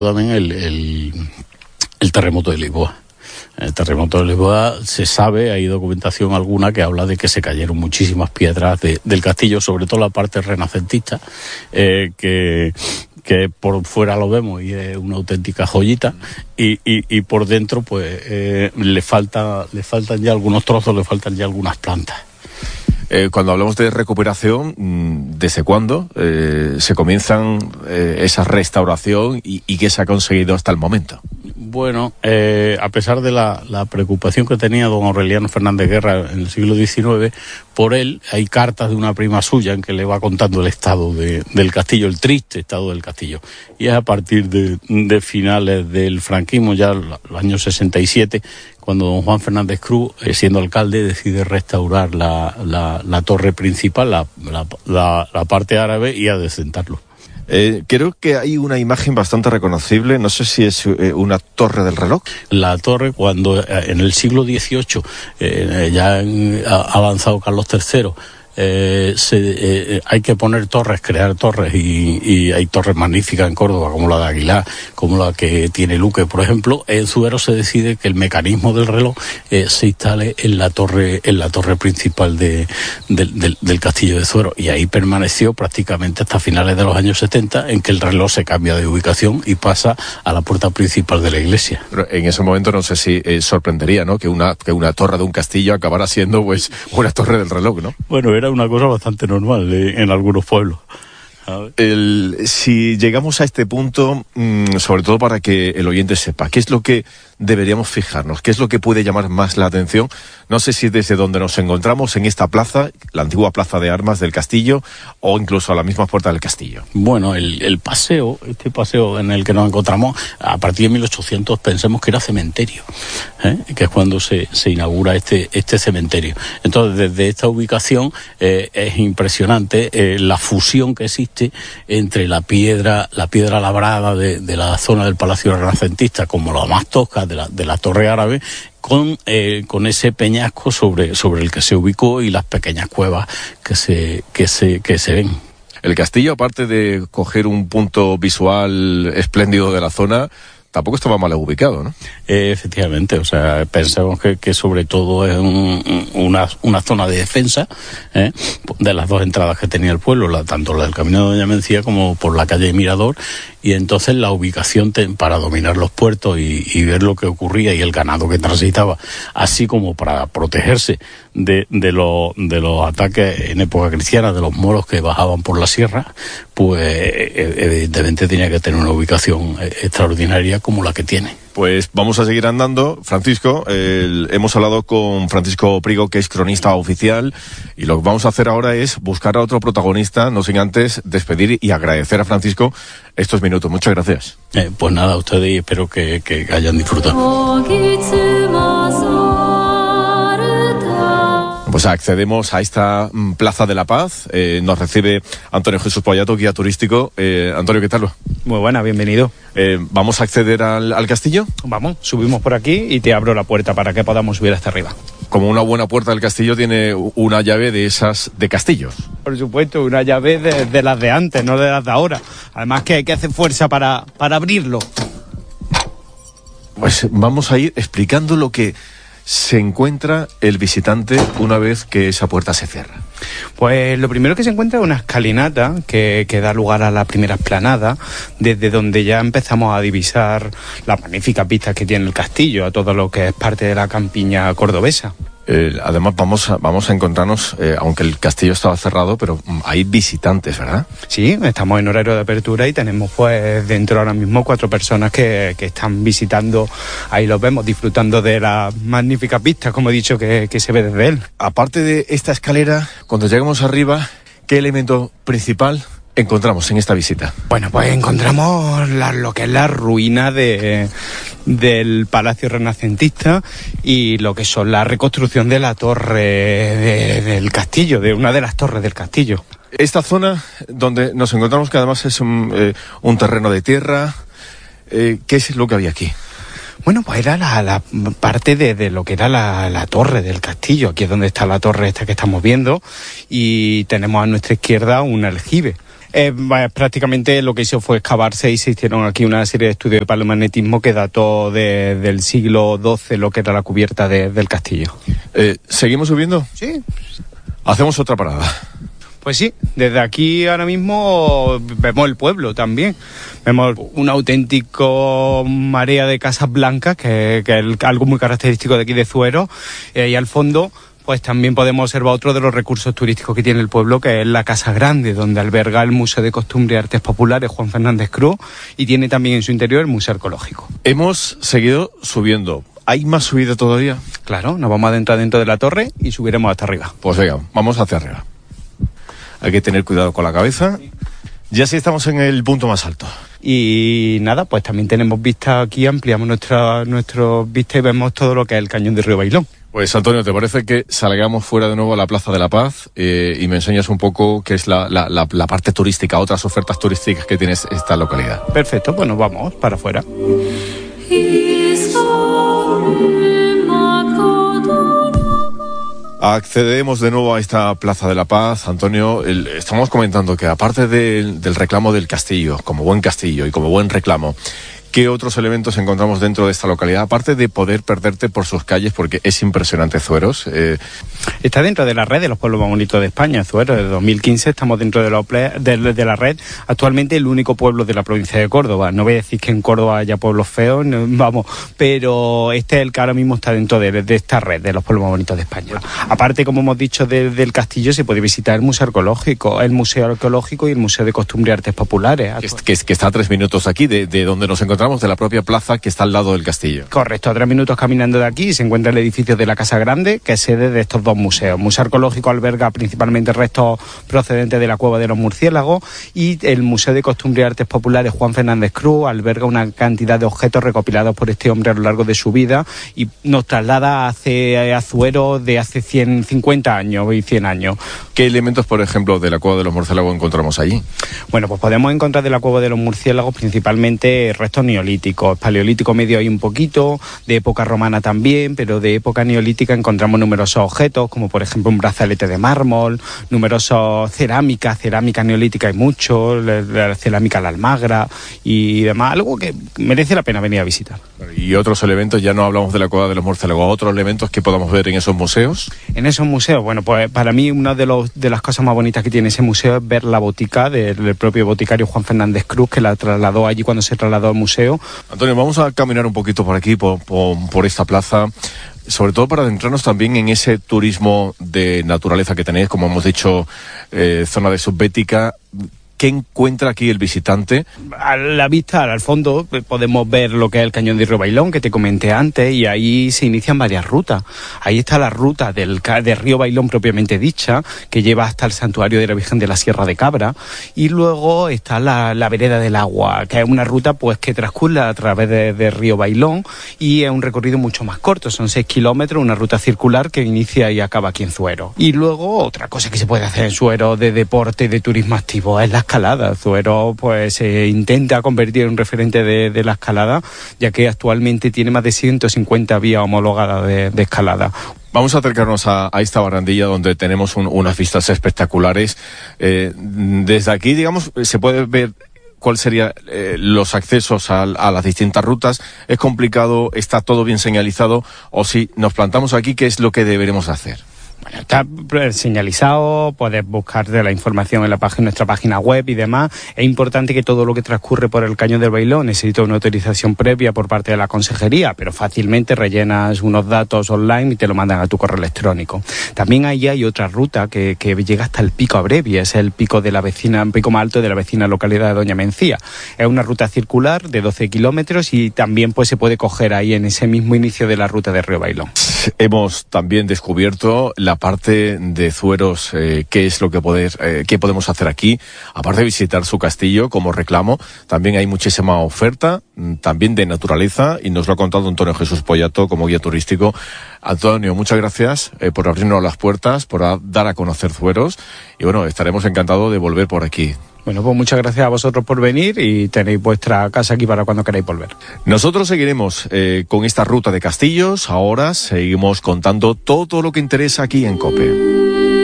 También el terremoto de Lisboa. El terremoto de Lisboa se sabe, hay documentación alguna que habla de que se cayeron muchísimas piedras del castillo, sobre todo la parte renacentista, que por fuera lo vemos y es una auténtica joyita, y por dentro pues le faltan ya algunos trozos, le faltan ya algunas plantas. Cuando hablamos de recuperación, ¿desde cuándo se comienzan esa restauración y qué se ha conseguido hasta el momento? Bueno, a pesar de la preocupación que tenía don Aureliano Fernández Guerra en el siglo XIX, por él hay cartas de una prima suya en que le va contando el estado del castillo, el triste estado del castillo. Y es a partir de finales del franquismo, ya los años 67, cuando don Juan Fernández Cruz, siendo alcalde, decide restaurar la torre principal, la parte árabe, y adecentarlo. Creo que hay una imagen bastante reconocible, no sé si es una torre del reloj. La torre, cuando en el siglo XVIII ya ha avanzado Carlos III, hay que poner torres, crear torres, y hay torres magníficas en Córdoba, como la de Aguilar, como la que tiene Luque, por ejemplo. En Zuero se decide que el mecanismo del reloj se instale en la torre principal del castillo de Zuero, y ahí permaneció prácticamente hasta finales de los años 70, en que el reloj se cambia de ubicación y pasa a la puerta principal de la iglesia. Pero en ese momento no sé si sorprendería, ¿no?, que una torre de un castillo acabara siendo pues una torre del reloj, ¿no? Bueno, era una cosa bastante normal en algunos pueblos. Si llegamos a este punto, sobre todo para que el oyente sepa, ¿qué es lo que deberíamos fijarnos? ¿Qué es lo que puede llamar más la atención? No sé si desde donde nos encontramos, en esta plaza, la antigua plaza de armas del castillo, o incluso a la misma puerta del castillo. Bueno, este paseo en el que nos encontramos, a partir de 1800 pensemos que era cementerio, que es cuando se inaugura este cementerio. Entonces, desde esta ubicación es impresionante la fusión que existe entre la piedra labrada de la zona del Palacio Renacentista, como la más tosca de la Torre Árabe, con ese peñasco sobre el que se ubicó, y las pequeñas cuevas que se ven. El castillo, aparte de coger un punto visual espléndido de la zona, tampoco estaba mal ubicado, ¿no? Efectivamente, o sea, pensamos que sobre todo es una zona de defensa de las dos entradas que tenía el pueblo, tanto la del Camino de Doña Mencía como por la calle Mirador, y entonces la ubicación para dominar los puertos y ver lo que ocurría y el ganado que transitaba, así como para protegerse de los ataques en época cristiana de los moros que bajaban por la sierra, pues evidentemente tenía que tener una ubicación extraordinaria como la que tiene. Pues vamos a seguir andando, Francisco. Hemos hablado con Francisco Prigo, que es cronista oficial, y lo que vamos a hacer ahora es buscar a otro protagonista, no sin antes despedir y agradecer a Francisco estos minutos. Muchas gracias. Pues nada, a ustedes, y espero que hayan disfrutado. Pues accedemos a esta Plaza de la Paz. Nos recibe Antonio Jesús Poyato, guía turístico. Antonio, ¿qué tal? Muy buena, bienvenido. ¿Vamos a acceder al castillo? Vamos, subimos por aquí y te abro la puerta para que podamos subir hasta arriba. Como una buena puerta del castillo, tiene una llave de esas de castillos. Por supuesto, una llave de las de antes, no de las de ahora. Además que hay que hacer fuerza para abrirlo. Pues vamos a ir explicando lo que se encuentra el visitante una vez que esa puerta se cierra. Pues lo primero que se encuentra es una escalinata que da lugar a la primera explanada, desde donde ya empezamos a divisar las magníficas vistas que tiene el castillo, a todo lo que es parte de la campiña cordobesa. Además vamos a encontrarnos, aunque el castillo estaba cerrado, pero hay visitantes, ¿verdad? Sí, estamos en horario de apertura y tenemos pues dentro ahora mismo 4 personas que están visitando, ahí los vemos, disfrutando de las magníficas vistas, como he dicho, que se ve desde él. Aparte de esta escalera, cuando llegamos arriba, ¿qué elemento principal encontramos en esta visita? Bueno, pues encontramos lo que es la ruina del Palacio Renacentista y lo que son la reconstrucción de la torre del castillo, de una de las torres del castillo. Esta zona donde nos encontramos, que además es un terreno de tierra, ¿qué es lo que había aquí? Bueno, pues era la parte de lo que era la torre del castillo. Aquí es donde está la torre esta que estamos viendo, y tenemos a nuestra izquierda un aljibe. Prácticamente lo que hizo fue excavarse y se hicieron aquí una serie de estudios de paleomagnetismo que dató del siglo XII lo que era la cubierta del castillo. ¿Seguimos subiendo? Sí. Hacemos otra parada. Pues sí, desde aquí ahora mismo vemos el pueblo también. Vemos un auténtico marea de casas blancas, que es algo muy característico de aquí de Zuero. Y al fondo, pues también podemos observar otro de los recursos turísticos que tiene el pueblo, que es la Casa Grande, donde alberga el Museo de Costumbre y Artes Populares Juan Fernández Cruz, y tiene también en su interior el Museo Arqueológico. Hemos seguido subiendo. ¿Hay más subida todavía? Claro, nos vamos a adentrar dentro de la torre y subiremos hasta arriba. Pues venga, vamos hacia arriba. Hay que tener cuidado con la cabeza. Ya sí estamos en el punto más alto. Y nada, pues también tenemos vista aquí, ampliamos nuestra vista y vemos todo lo que es el cañón de Río Bailón. Pues Antonio, ¿te parece que salgamos fuera de nuevo a la Plaza de la Paz y me enseñas un poco qué es la parte turística, otras ofertas turísticas que tiene esta localidad? Perfecto, pues nos vamos para afuera. Accedemos de nuevo a esta Plaza de la Paz. Antonio, estamos comentando que aparte del reclamo del castillo, como buen castillo y como buen reclamo, ¿qué otros elementos encontramos dentro de esta localidad? Aparte de poder perderte por sus calles, porque es impresionante Zueros. Está dentro de la red de los pueblos más bonitos de España, Zueros. Desde 2015 estamos dentro de la red. Actualmente el único pueblo de la provincia de Córdoba. No voy a decir que en Córdoba haya pueblos feos, no, vamos, pero este es el que ahora mismo está dentro de esta red de los pueblos más bonitos de España. Aparte, como hemos dicho, del castillo se puede visitar el Museo Arqueológico y el Museo de Costumbre y Artes Populares. Que está a 3 minutos aquí de donde nos encontramos, de la propia plaza que está al lado del castillo. Correcto, a 3 minutos caminando de aquí se encuentra el edificio de la Casa Grande, que es sede de estos dos museos. El Museo Arqueológico alberga principalmente restos procedentes de la Cueva de los Murciélagos, y el Museo de Costumbre y Artes Populares Juan Fernández Cruz alberga una cantidad de objetos recopilados por este hombre a lo largo de su vida y nos traslada a Zuero de hace 150 años y 100 años. ¿Qué elementos, por ejemplo, de la Cueva de los Murciélagos encontramos allí? Bueno, pues podemos encontrar de la Cueva de los Murciélagos principalmente restos neolíticos. Paleolítico medio hay un poquito, de época romana también, pero de época neolítica encontramos numerosos objetos, como por ejemplo un brazalete de mármol, numerosos cerámica neolítica hay mucho, la cerámica a la Almagra y demás, algo que merece la pena venir a visitar. Y otros elementos, ya no hablamos de la Cueva de los Murciélagos, otros elementos que podamos ver en esos museos. En esos museos, bueno, pues para mí una de las cosas más bonitas que tiene ese museo es ver la botica del propio boticario Juan Fernández Cruz, que la trasladó allí cuando se trasladó al museo. Antonio, vamos a caminar un poquito por aquí, por esta plaza, sobre todo para adentrarnos también en ese turismo de naturaleza que tenéis, como hemos dicho, zona de subbética. ¿Qué encuentra aquí el visitante? A la vista, al fondo, podemos ver lo que es el cañón de Río Bailón, que te comenté antes, y ahí se inician varias rutas. Ahí está la ruta de Río Bailón propiamente dicha, que lleva hasta el santuario de la Virgen de la Sierra de Cabra, y luego está la vereda del agua, que es una ruta pues que transcurre a través de Río Bailón, y es un recorrido mucho más corto, son 6 kilómetros, una ruta circular que inicia y acaba aquí en Zuero. Y luego, otra cosa que se puede hacer en Zuero de deporte y de turismo activo es la escalada. Zuero pues se intenta convertir en un referente de la escalada, ya que actualmente tiene más de 150 vías homologadas de escalada. Vamos a acercarnos a esta barandilla donde tenemos unas vistas espectaculares. Desde aquí, digamos, se puede ver cuál serían los accesos a las distintas rutas. ¿Es complicado? ¿Está todo bien señalizado? O si nos plantamos aquí, ¿qué es lo que deberemos hacer? Bueno, está señalizado, puedes buscar de la información en nuestra página web y demás. Es importante que todo lo que transcurre por el Cañón del Bailón necesita una autorización previa por parte de la consejería, pero fácilmente rellenas unos datos online y te lo mandan a tu correo electrónico. También ahí hay otra ruta que llega hasta el Pico Abrevi, es el pico más alto de la vecina localidad de Doña Mencía. Es una ruta circular de 12 kilómetros y también pues se puede coger ahí en ese mismo inicio de la ruta de Río Bailón. Hemos también descubierto la parte de Zueros, qué es lo que qué podemos hacer aquí, aparte de visitar su castillo como reclamo. También hay muchísima oferta, también de naturaleza, y nos lo ha contado Antonio Jesús Pollato como guía turístico. Antonio, muchas gracias por abrirnos las puertas, por dar a conocer Zueros, y bueno, estaremos encantados de volver por aquí. Bueno, pues muchas gracias a vosotros por venir y tenéis vuestra casa aquí para cuando queráis volver. Nosotros seguiremos con esta ruta de castillos. Ahora seguimos contando todo lo que interesa aquí en COPE.